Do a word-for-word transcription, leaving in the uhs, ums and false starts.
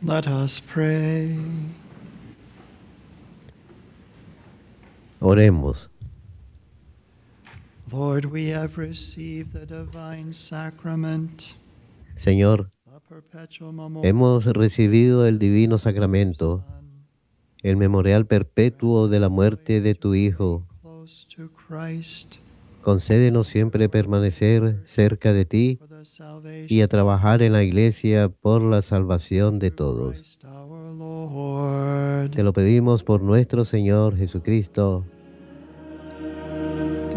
Let us pray. Oremos. Lord, we have received the divine sacrament, Señor, a perpetual memorial hemos recibido el divino of your sacramento, Son. el memorial perpetuo de la Grant us muerte de always to tu remain Hijo. close to Christ, Concédenos siempre permanecer cerca de ti for the y salvation a trabajar en la Iglesia por la salvación de through todos. Christ our Lord. Te lo pedimos por nuestro Señor Jesucristo.